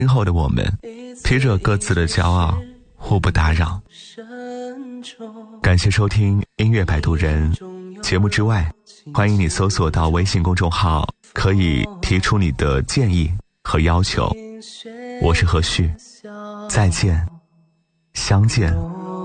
今后的我们披着各自的骄傲，互不打扰。感谢收听音乐摆渡人节目之外，欢迎你搜索到微信公众号，可以提出你的建议和要求。我是何旭，再见，相见。